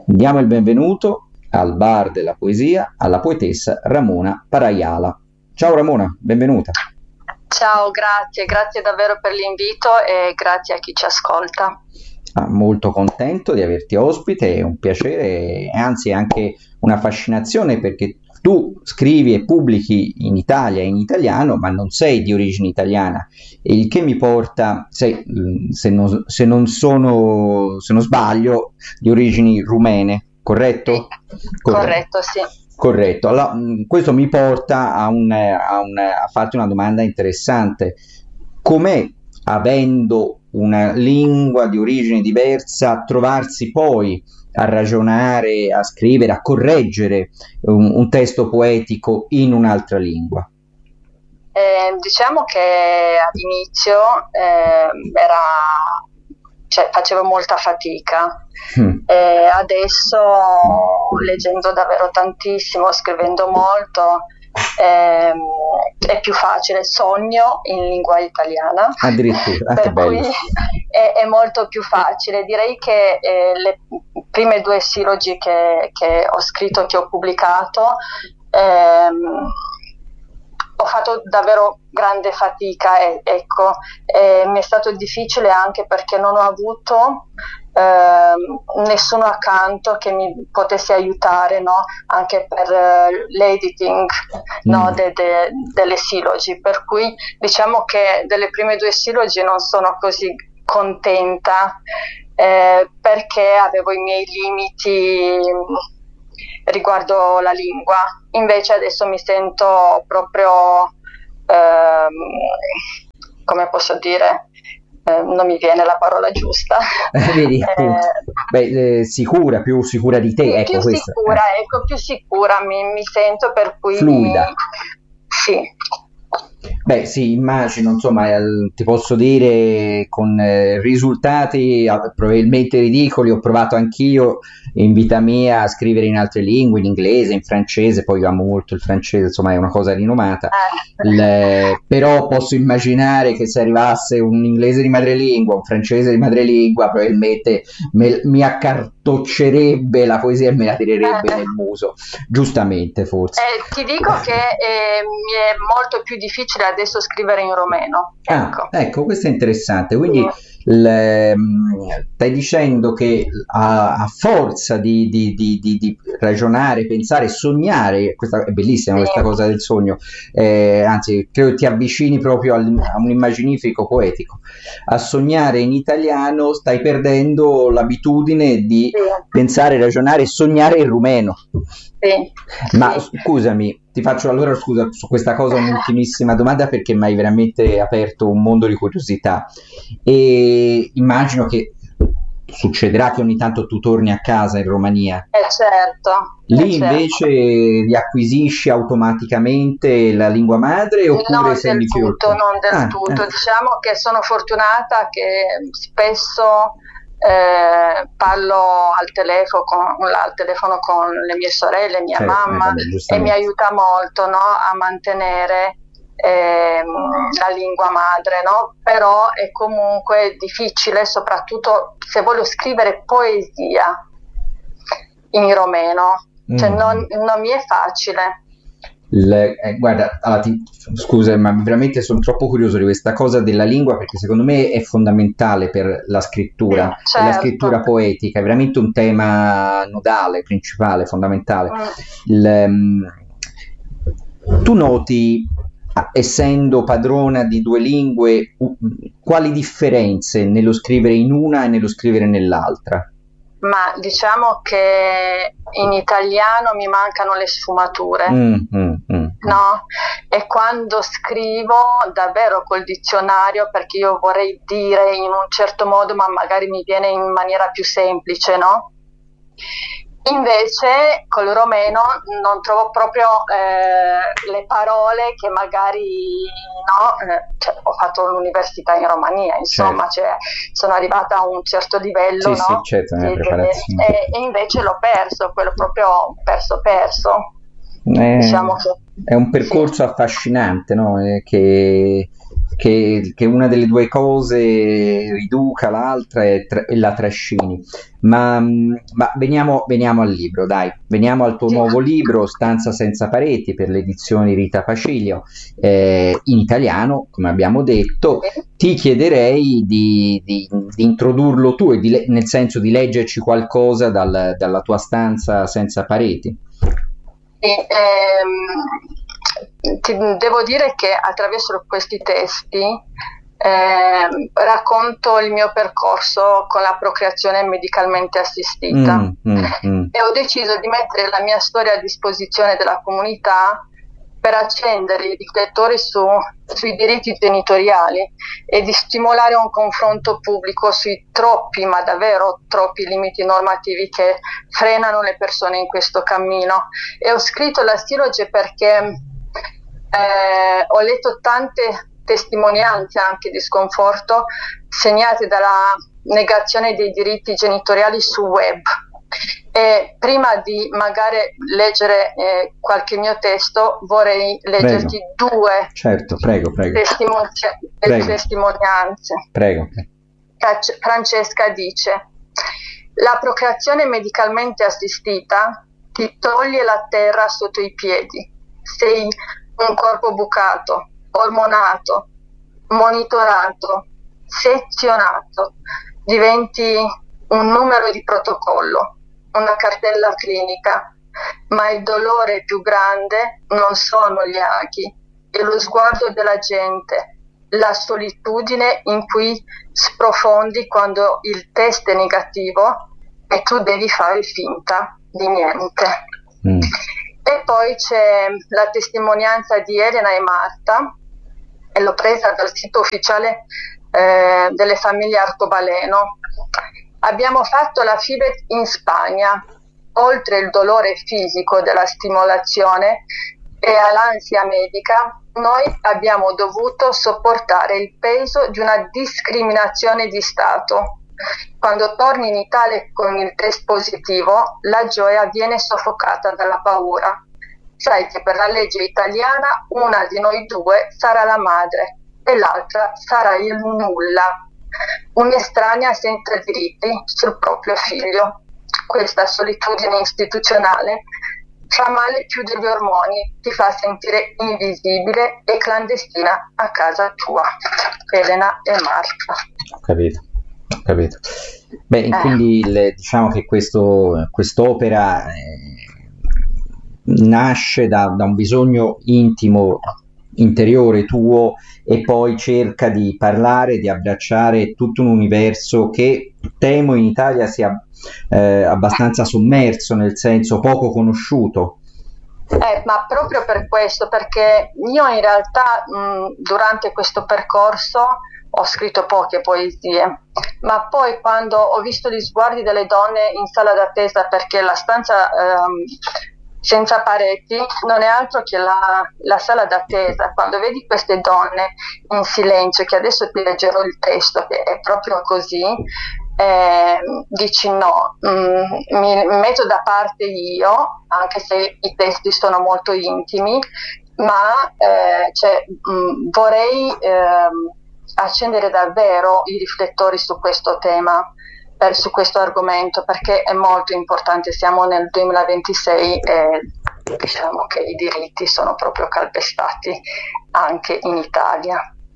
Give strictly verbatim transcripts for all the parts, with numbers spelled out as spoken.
Diamo il benvenuto al bar della poesia alla poetessa Ramona Paraiala. Ciao Ramona, benvenuta. Ciao, grazie, grazie davvero per l'invito e grazie a chi ci ascolta. Ah, molto contento di averti ospite, è un piacere e anzi è anche una fascinazione perché tu scrivi e pubblichi in Italia in italiano, ma non sei di origine italiana, il che mi porta, se, se, non, se non sono, se non sbaglio, di origini rumene, corretto? Sì, corretto, sì. Corretto. Allora, questo mi porta a, un, a, un, a farti una domanda interessante. Com'è, avendo una lingua di origine diversa, trovarsi poi a ragionare, a scrivere, a correggere un, un testo poetico in un'altra lingua? Eh, diciamo che all'inizio eh, era, cioè, facevo molta fatica. Mm. Eh, adesso, leggendo davvero tantissimo, scrivendo molto, eh, è più facile. Sogno in lingua italiana, addirittura, per cui è, è molto più facile. Direi che eh, le prime due silogi che, che ho scritto, che ho pubblicato, ehm, ho fatto davvero grande fatica, e, ecco, e mi è stato difficile anche perché non ho avuto eh, nessuno accanto che mi potesse aiutare, no? Anche per uh, l'editing, no? Mm. de, de, delle silogi, per cui diciamo che delle prime due silogi non sono così contenta eh, perché avevo i miei limiti riguardo la lingua. Invece adesso mi sento proprio ehm, come posso dire, eh, non mi viene la parola giusta. Vedi, eh, Beh, eh, sicura, più sicura di te, ecco, più questo, sicura, eh. ecco, più sicura mi, mi sento, per cui fluida. Sì. Beh, sì, immagino, insomma, ti posso dire con eh, risultati eh, probabilmente ridicoli. Ho provato anch'io in vita mia a scrivere in altre lingue, in inglese, in francese, poi io amo molto il francese, insomma è una cosa rinomata, Le, però posso immaginare che se arrivasse un inglese di madrelingua, un francese di madrelingua, probabilmente me, mi accartoccerebbe la poesia e me la tirerebbe nel muso, giustamente forse. Eh, ti dico che eh, mi è molto più difficile adesso scrivere in romeno. Ecco, ah, ecco, questo è interessante. Quindi le, stai dicendo che a, a forza di, di, di, di, di ragionare, pensare, sognare, questa è bellissima, sì, questa cosa del sogno, eh, anzi credo ti avvicini proprio al, a un immaginifico poetico, a sognare in italiano stai perdendo l'abitudine di sì. pensare, ragionare e sognare in rumeno. Sì, ma sì. Scusami, ti faccio allora scusa su questa cosa un'ultimissima domanda perché mi hai veramente aperto un mondo di curiosità e immagino che succederà che ogni tanto tu torni a casa in Romania. Eh certo. Lì eh invece certo. riacquisisci automaticamente la lingua madre oppure non sei del in tutto, non del ah, tutto. Eh. Diciamo che sono fortunata che spesso Eh, parlo al telefono, con, al telefono con le mie sorelle, mia certo, mamma, eh, e mi aiuta molto, no, a mantenere eh, la lingua madre, no? Però è comunque difficile, soprattutto se voglio scrivere poesia in romeno, cioè mm. non, non mi è facile. Le, eh, guarda, allora, ti, scusa, ma veramente sono troppo curioso di questa cosa della lingua perché secondo me è fondamentale per la scrittura, sì, certo. per la scrittura poetica, è veramente un tema nodale, principale, fondamentale. Mm. Il, um, tu noti, essendo padrona di due lingue, uh, quali differenze nello scrivere in una e nello scrivere nell'altra? Ma diciamo che in italiano mi mancano le sfumature, mm, mm, mm. no? E quando scrivo davvero col dizionario, perché io vorrei dire in un certo modo, ma magari mi viene in maniera più semplice, no? Invece col romeno non trovo proprio eh, le parole che magari no, eh, cioè, ho fatto l'università in Romania, insomma, certo. Cioè, sono arrivata a un certo livello, sì, no? Sì, certo, e, e, e invece l'ho perso, quello proprio perso perso. È, diciamo che, è un percorso sì. affascinante, no? Eh, che, che, che una delle due cose riduca l'altra e, tra- e la trascini. Ma, ma veniamo, veniamo al libro, dai, veniamo al tuo sì. nuovo libro, Stanza senza pareti, per le edizioni Rita Pacilio, eh, in italiano, come abbiamo detto. Ti chiederei di, di, di introdurlo tu, e di le- nel senso di leggerci qualcosa dal- dalla tua Stanza senza pareti. E, ehm, ti devo dire che attraverso questi testi ehm, racconto il mio percorso con la procreazione medicalmente assistita Mm, mm, mm. e ho deciso di mettere la mia storia a disposizione della comunità per accendere i riflettori su, sui diritti genitoriali e di stimolare un confronto pubblico sui troppi, ma davvero troppi limiti normativi che frenano le persone in questo cammino. E ho scritto la stiloge perché eh, ho letto tante testimonianze anche di sconforto segnate dalla negazione dei diritti genitoriali sul web. E prima di magari leggere eh, qualche mio testo vorrei leggerti Prego. due Certo, prego, prego. testimon- Prego. testimonianze. Prego. Francesca dice: la procreazione medicalmente assistita ti toglie la terra sotto i piedi, sei un corpo bucato, ormonato, monitorato, sezionato, diventi un numero di protocollo, una cartella clinica, ma il dolore più grande non sono gli aghi, è lo sguardo della gente, la solitudine in cui sprofondi quando il test è negativo e tu devi fare finta di niente. Mm. E poi c'è la testimonianza di Elena e Marta, e l'ho presa dal sito ufficiale eh, delle famiglie Arcobaleno. Abbiamo fatto la F I B E T in Spagna. Oltre il dolore fisico della stimolazione e all'ansia medica, noi abbiamo dovuto sopportare il peso di una discriminazione di Stato. Quando torni in Italia con il test positivo, la gioia viene soffocata dalla paura. Sai che per la legge italiana una di noi due sarà la madre e l'altra sarà il nulla, un'estranea senza diritti sul proprio figlio. Questa solitudine istituzionale fa male più degli ormoni, ti fa sentire invisibile e clandestina a casa tua. Elena e Marta. Ho capito, ho capito. Beh, eh. quindi il, diciamo che questo, quest'opera eh, nasce da, da un bisogno intimo, interiore tuo, e poi cerca di parlare, di abbracciare tutto un universo che temo in Italia sia eh, abbastanza sommerso, nel senso poco conosciuto. Eh, ma proprio per questo, perché io in realtà mh, durante questo percorso ho scritto poche poesie, ma poi quando ho visto gli sguardi delle donne in sala d'attesa, perché la stanza ehm, senza pareti non è altro che la, la sala d'attesa, quando vedi queste donne in silenzio, che adesso ti leggerò il testo, che è proprio così, eh, dici no, mh, mi metto da parte io, anche se i testi sono molto intimi, ma eh, cioè, mh, vorrei eh, accendere davvero i riflettori su questo tema, per, su questo argomento, perché è molto importante. Siamo nel duemilaventisei e diciamo che i diritti sono proprio calpestati anche in Italia.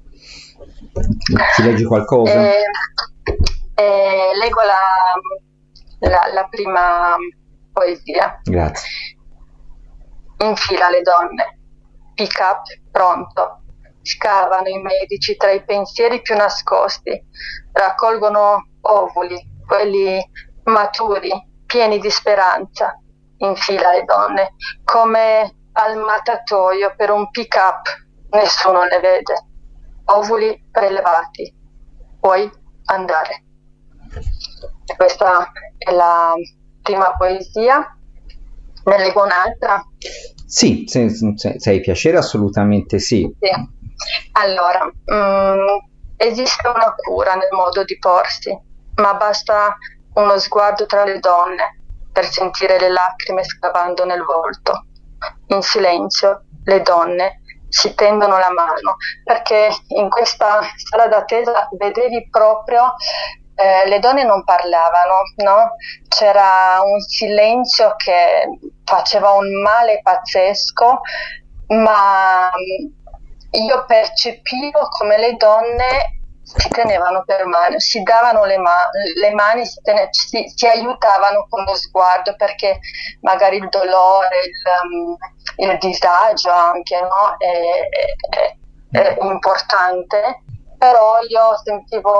Ci leggi qualcosa? Eh, eh, leggo la, la, la prima poesia. Grazie. In fila le donne, pick up pronto, scavano i medici tra i pensieri più nascosti, raccolgono ovuli, quelli maturi, pieni di speranza. In fila le donne, come al mattatoio per un pick up, nessuno le vede. Ovuli prelevati, puoi andare. Questa è la prima poesia. Ne leggo un'altra? Sì, se, se, se hai piacere, assolutamente sì. Sì. Allora, mh, esiste una cura nel modo di porsi, ma basta uno sguardo tra le donne per sentire le lacrime scavando nel volto. in silenzio le donne si tendono la mano, perché in questa sala d'attesa vedevi proprio eh, le donne non parlavano, no? C'era un silenzio che faceva un male pazzesco, ma io percepivo come le donne si tenevano per mano, si davano le, ma- le mani, si, tene- si, si aiutavano con lo sguardo, perché magari il dolore, il, um, il disagio anche, no? è, è, è importante, però io sentivo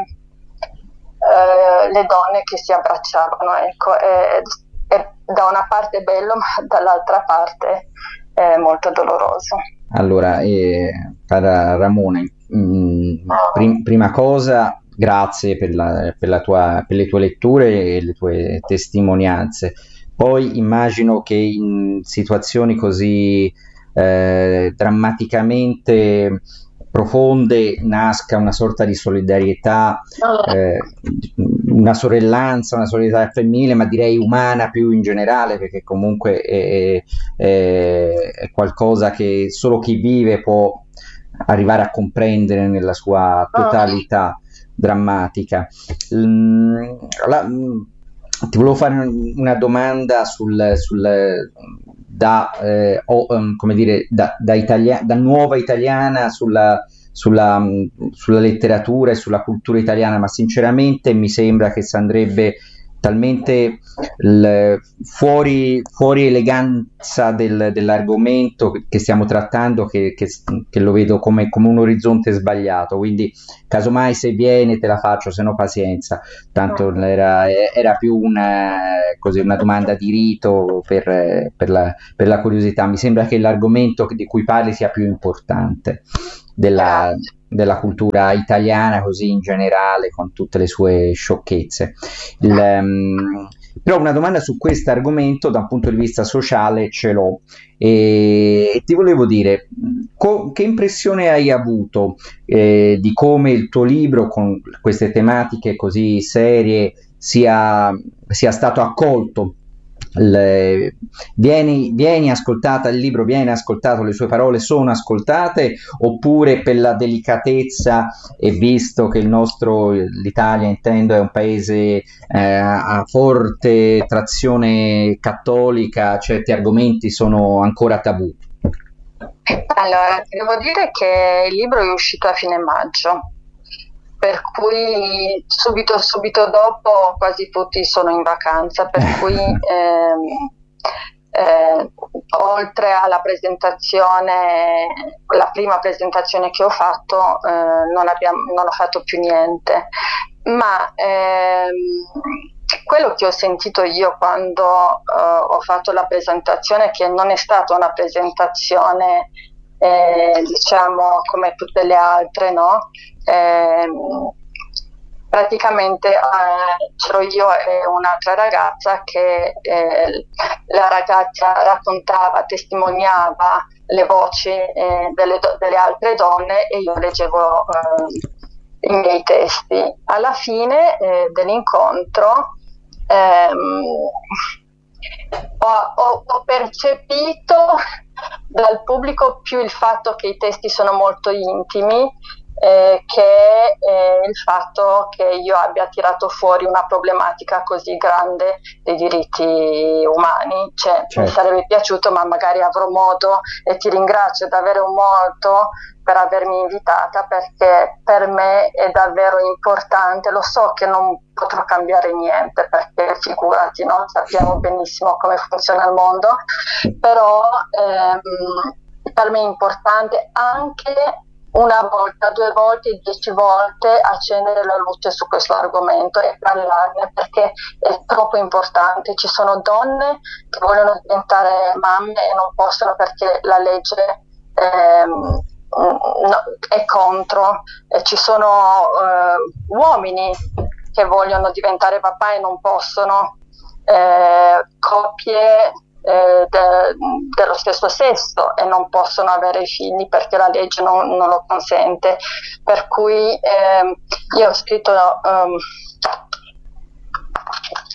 eh, le donne che si abbracciavano, ecco, e, e da una parte è bello, ma dall'altra parte è molto doloroso. Allora, eh, cara Ramona, mh, prim- prima cosa, grazie per la, per la tua, per le tue letture e le tue testimonianze. Poi immagino che in situazioni così eh, drammaticamente profonde nasca una sorta di solidarietà, eh, una sorellanza, una solidarietà femminile, ma direi umana più in generale, perché comunque è, è, è qualcosa che solo chi vive può arrivare a comprendere nella sua totalità drammatica. Mm, la, ti volevo fare una domanda sul, sul da, eh, o, um, come dire, da, da, italia- da nuova italiana sulla, sulla, sulla letteratura e sulla cultura italiana, ma sinceramente mi sembra che si andrebbe talmente il, fuori, fuori eleganza del, dell'argomento che stiamo trattando che, che, che lo vedo come, come un orizzonte sbagliato, quindi casomai se viene te la faccio, se no pazienza, tanto era, era più una, così, una domanda di rito per, per, la, per la curiosità. Mi sembra che l'argomento di cui parli sia più importante della, della cultura italiana così in generale, con tutte le sue sciocchezze. Il, um, però una domanda su questo argomento da un punto di vista sociale ce l'ho, e, e ti volevo dire co- che impressione hai avuto eh, di come il tuo libro con queste tematiche così serie sia, sia stato accolto. Le, vieni, vieni ascoltata, il libro viene ascoltato, le sue parole sono ascoltate, oppure per la delicatezza, e visto che il nostro, l'Italia intendo, è un paese eh, a forte trazione cattolica, certi argomenti sono ancora tabù? Allora, devo dire che il libro è uscito a fine maggio, per cui subito subito dopo quasi tutti sono in vacanza, per cui ehm, eh, oltre alla presentazione, la prima presentazione che ho fatto, eh, non, abbiamo, non ho fatto più niente, ma ehm, quello che ho sentito io quando eh, ho fatto la presentazione, che non è stata una presentazione eh, diciamo come tutte le altre, no? Eh, praticamente eh, c'ero io e un'altra ragazza che eh, la ragazza raccontava, testimoniava le voci eh, delle, delle altre donne e io leggevo eh, i miei testi. Alla fine eh, dell'incontro ehm, ho, ho, ho percepito dal pubblico più il fatto che i testi sono molto intimi eh, che eh, il fatto che io abbia tirato fuori una problematica così grande dei diritti umani. Cioè, certo. Mi sarebbe piaciuto, ma magari avrò modo, e ti ringrazio davvero molto per avermi invitata, perché per me è davvero importante. Lo so che non potrò cambiare niente, perché figurati, no? Sappiamo benissimo come funziona il mondo, però ehm, per me è importante anche una volta, due volte, dieci volte accendere la luce su questo argomento e parlarne, perché è troppo importante. Ci sono donne che vogliono diventare mamme e non possono perché la legge ehm, no, è contro, e ci sono eh, uomini che vogliono diventare papà e non possono, eh, coppie Eh, de, dello stesso sesso e non possono avere figli perché la legge non, non lo consente, per cui eh, io ho scritto um,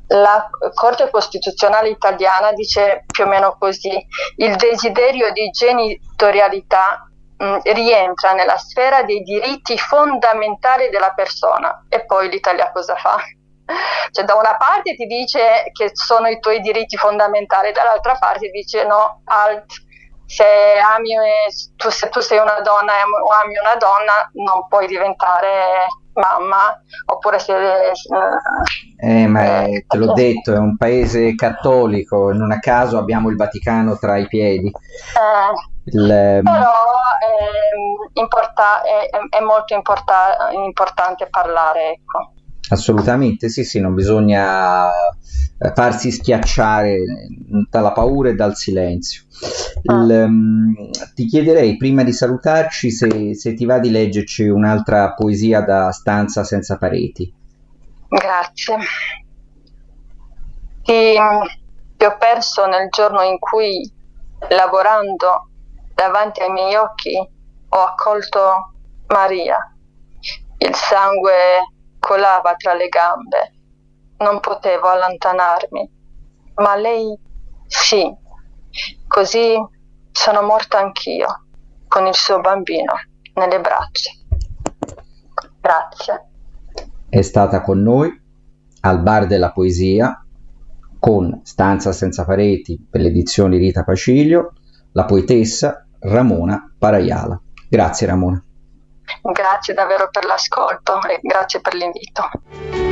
la Corte Costituzionale italiana dice più o meno così: il desiderio di genitorialità mh, rientra nella sfera dei diritti fondamentali della persona. E poi l'Italia cosa fa? Cioè, da una parte ti dice che sono i tuoi diritti fondamentali, dall'altra parte dice no, alt, se ami tu, se tu sei una donna o ami una donna non puoi diventare mamma, oppure se eh, ma eh, te l'ho detto, è un paese cattolico, non a caso abbiamo il Vaticano tra i piedi. Eh, il, però è, importa, è, è molto importa, importante parlare, ecco. Assolutamente, sì, sì, non bisogna farsi schiacciare dalla paura e dal silenzio. Il, Ah. um, ti chiederei, prima di salutarci, se, se ti va di leggerci un'altra poesia da Stanza senza pareti. Grazie. Ti, ti ho perso nel giorno in cui, lavorando davanti ai miei occhi, ho accolto Maria. Il sangue colava tra le gambe, non potevo allontanarmi, ma lei sì. Così sono morta anch'io, con il suo bambino nelle braccia. Grazie. È stata con noi al Bar della Poesia, con Stanza senza pareti per le edizioni Rita Pacilio, la poetessa Ramona Paraiala. Grazie Ramona. Grazie davvero per l'ascolto e grazie per l'invito.